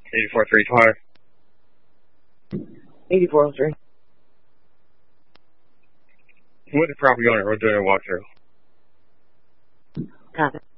84-320. 8403. With the property owner, we're doing a walkthrough. Copy.